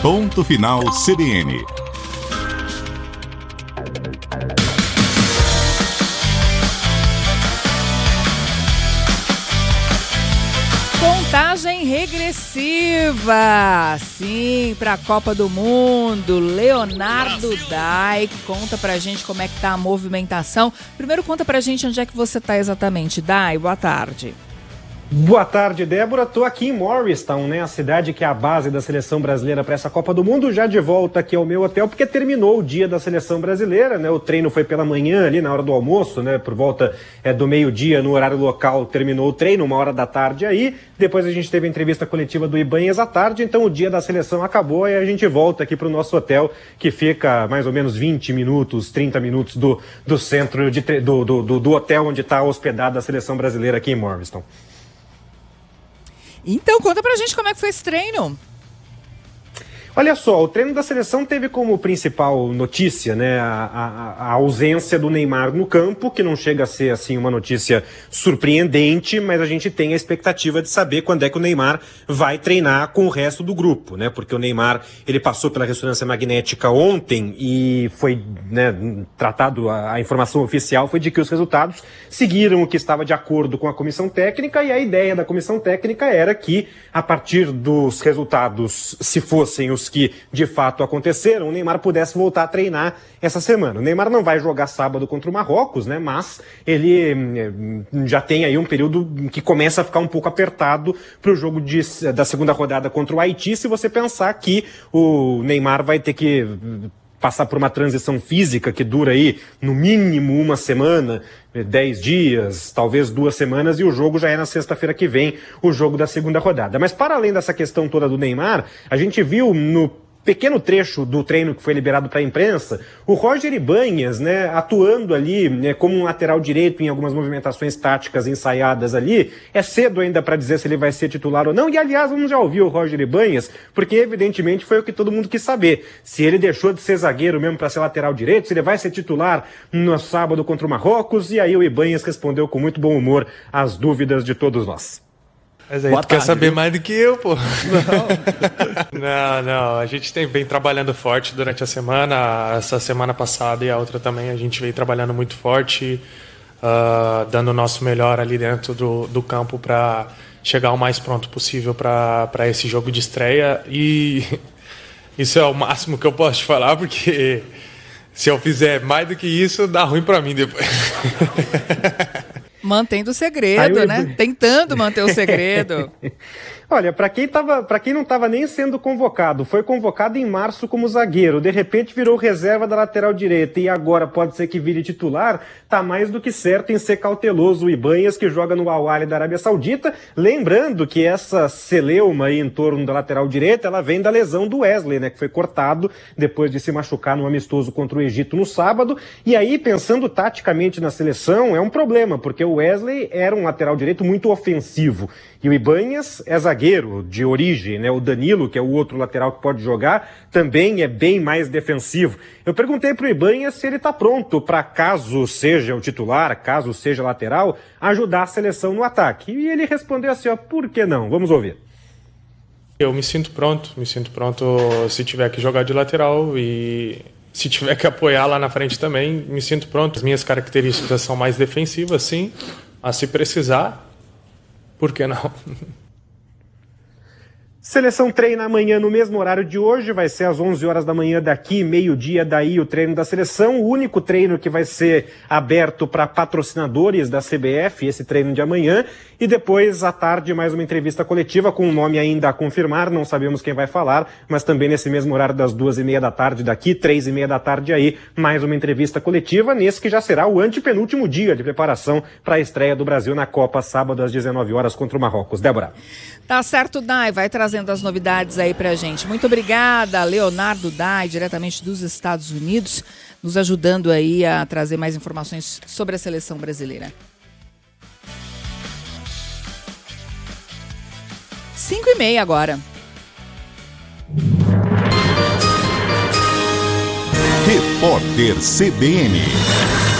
Ponto Final CBN. Contagem regressiva, sim, para a Copa do Mundo. Leonardo Dai, conta pra gente como é que tá a movimentação. Primeiro conta pra gente onde é que você tá exatamente. Dai, boa tarde. Boa tarde, Débora. Estou aqui em Morristown, né? A cidade que é a base da seleção brasileira para essa Copa do Mundo. Já de volta aqui ao meu hotel, porque terminou o dia da seleção brasileira, né? O treino foi pela manhã, ali na hora do almoço, né? Por volta do meio-dia, no horário local, terminou o treino, 1h da tarde aí. Depois a gente teve a entrevista coletiva do Ibanhas à tarde. Então o dia da seleção acabou e a gente volta aqui para o nosso hotel, que fica mais ou menos 20 minutos, 30 minutos do centro, do hotel onde está hospedada a seleção brasileira aqui em Morristown. Então, conta pra gente como é que foi esse treino. Olha só, o treino da seleção teve como principal notícia, né, a ausência do Neymar no campo, que não chega a ser assim uma notícia surpreendente, mas a gente tem a expectativa de saber quando é que o Neymar vai treinar com o resto do grupo, né? Porque o Neymar, ele passou pela ressonância magnética ontem e foi, né, tratado, a informação oficial foi de que os resultados seguiram o que estava de acordo com a comissão técnica, e a ideia da comissão técnica era que, a partir dos resultados, se fossem os que de fato aconteceram, o Neymar pudesse voltar a treinar essa semana. O Neymar não vai jogar sábado contra o Marrocos, né? Mas ele já tem aí um período que começa a ficar um pouco apertado para o jogo da segunda rodada contra o Haiti, se você pensar que o Neymar vai ter que passar por uma transição física que dura aí no mínimo uma semana, 10 dias, talvez 2 semanas, e o jogo já é na sexta-feira que vem, o jogo da segunda rodada. Mas para além dessa questão toda do Neymar, a gente viu no pequeno trecho do treino que foi liberado para a imprensa, o Roger Ibanhas, né, atuando ali, né, como um lateral direito em algumas movimentações táticas ensaiadas ali. É cedo ainda para dizer se ele vai ser titular ou não, e aliás, vamos já ouvir o Roger Ibanhas, porque evidentemente foi o que todo mundo quis saber. Se ele deixou de ser zagueiro mesmo para ser lateral direito, se ele vai ser titular no sábado contra o Marrocos, e aí o Ibanhas respondeu com muito bom humor às dúvidas de todos nós. Mas aí tu quer saber mais do que eu, pô. Não. A gente vem trabalhando forte durante a semana. Essa semana passada e a outra também a gente vem trabalhando muito forte, dando o nosso melhor ali dentro do campo para chegar o mais pronto possível para esse jogo de estreia. E isso é o máximo que eu posso te falar, porque se eu fizer mais do que isso, dá ruim para mim depois. Mantendo o segredo, né? Tentando manter o segredo. Olha, para quem não estava nem sendo convocado, foi convocado em março como zagueiro, de repente virou reserva da lateral direita e agora pode ser que vire titular, tá mais do que certo em ser cauteloso o Ibanhas, que joga no Al Ahly da Arábia Saudita. Lembrando que essa celeuma aí em torno da lateral direita, ela vem da lesão do Wesley, né, que foi cortado depois de se machucar no amistoso contra o Egito no sábado. E aí, pensando taticamente na seleção, é um problema, porque o Wesley era um lateral direito muito ofensivo e o Ibanhas é zagueiro de origem, né? O Danilo, que é o outro lateral que pode jogar, também é bem mais defensivo. Eu perguntei pro Ibanhas se ele está pronto para, caso seja o titular, caso seja lateral, ajudar a seleção no ataque. E ele respondeu assim, ó, por que não? Vamos ouvir. Eu me sinto pronto se tiver que jogar de lateral e se tiver que apoiar lá na frente também, me sinto pronto. As minhas características são mais defensivas, sim, mas se precisar, por que não? Seleção treina amanhã no mesmo horário de hoje, vai ser às 11 horas da manhã daqui, meio-dia daí o treino da seleção, o único treino que vai ser aberto para patrocinadores da CBF, esse treino de amanhã, e depois à tarde mais uma entrevista coletiva com um nome ainda a confirmar, não sabemos quem vai falar, mas também nesse mesmo horário das 2h30 da tarde daqui, 3h30 da tarde aí, mais uma entrevista coletiva, nesse que já será o antepenúltimo dia de preparação para a estreia do Brasil na Copa, sábado às 19 horas contra o Marrocos. Débora. Tá certo, Dai, vai trazendo as novidades aí pra gente. Muito obrigada, Leonardo Dai, diretamente dos Estados Unidos, nos ajudando aí a trazer mais informações sobre a seleção brasileira. 5h30 agora. Repórter CBN.